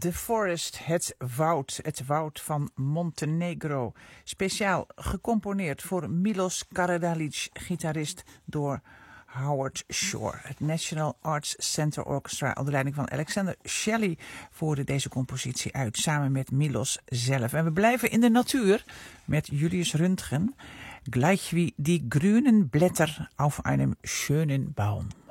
The Forest, het woud van Montenegro. Speciaal gecomponeerd voor Milos Karađalić, gitarist, door Howard Shore. Het National Arts Center Orchestra onder leiding van Alexander Shelley voerde deze compositie uit, samen met Milos zelf. En we blijven in de natuur met Julius Röntgen. Gleich wie die grünen Blätter auf einem schönen Baum.